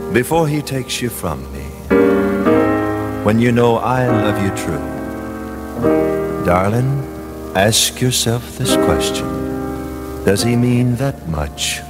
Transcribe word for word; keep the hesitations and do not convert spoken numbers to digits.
before he takes you from me, when you know I love you true, darling, ask yourself this question: does he mean that much